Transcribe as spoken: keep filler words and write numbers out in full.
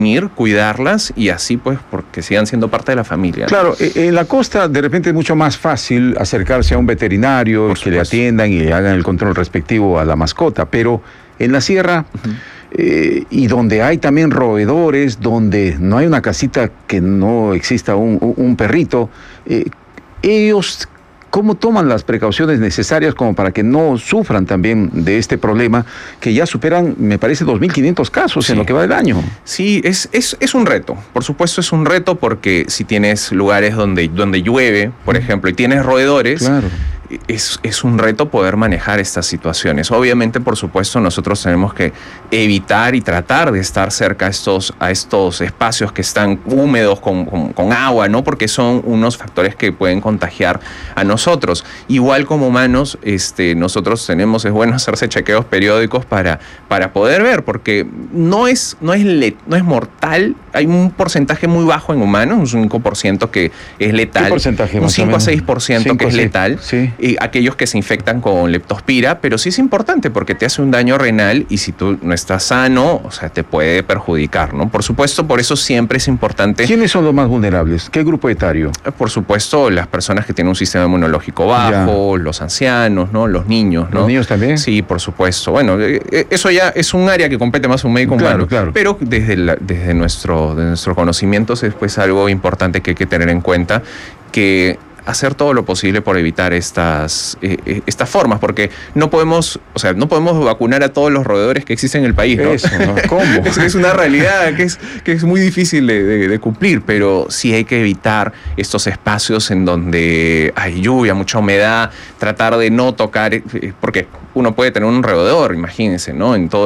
cuidarlas y así pues porque sigan siendo parte de la familia. Claro, en la costa de repente es mucho más fácil acercarse a un veterinario, Por que supuesto. le atiendan y le hagan el control respectivo a la mascota, pero en la sierra uh-huh. eh, y donde hay también roedores, donde no hay una casita que no exista un, un perrito, eh, ellos... ¿Cómo toman las precauciones necesarias como para que no sufran también de este problema que ya superan, me parece, dos mil quinientos casos sí. en lo que va del año? Sí, es, es, es un reto. Por supuesto es un reto porque si tienes lugares donde, donde llueve, por ejemplo, y tienes roedores... Claro. Es, es un reto poder manejar estas situaciones. Obviamente, por supuesto, nosotros tenemos que evitar y tratar de estar cerca a estos, a estos espacios que están húmedos con, con, con agua, ¿no? Porque son unos factores que pueden contagiar a nosotros. Igual como humanos, este, nosotros tenemos, es bueno hacerse chequeos periódicos para, para poder ver, porque no es, no, es let, no es mortal. Hay un porcentaje muy bajo en humanos, un cinco por ciento que es letal. ¿Qué porcentaje? Un cinco a seis por ciento que es letal. Sí. Y aquellos que se infectan con leptospira, pero sí es importante porque te hace un daño renal y si tú no estás sano, o sea, te puede perjudicar, ¿no? Por supuesto, por eso siempre es importante... ¿Quiénes son los más vulnerables? ¿Qué grupo etario? Por supuesto, las personas que tienen un sistema inmunológico bajo, ya. los ancianos, ¿no? Los niños, ¿no? ¿Los niños también? Sí, por supuesto. Bueno, eso ya es un área que compete más un médico claro, humano. Claro. Pero desde, la, desde nuestro, de nuestro conocimiento es pues algo importante que hay que tener en cuenta, que hacer todo lo posible por evitar estas, eh, estas formas, porque no podemos, o sea, no podemos vacunar a todos los roedores que existen en el país, ¿no? Eso, ¿no? ¿Cómo? es, es una realidad que es, que es muy difícil de, de, de cumplir, pero sí hay que evitar estos espacios en donde hay lluvia, mucha humedad, tratar de no tocar, porque uno puede tener un roedor, imagínense, ¿no? En todo